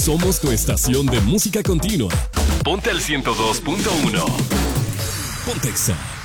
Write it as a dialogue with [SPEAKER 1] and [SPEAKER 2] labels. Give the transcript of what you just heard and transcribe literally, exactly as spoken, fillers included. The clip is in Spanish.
[SPEAKER 1] Somos tu estación de música continua. Ponte al ciento dos punto uno. Pontexa.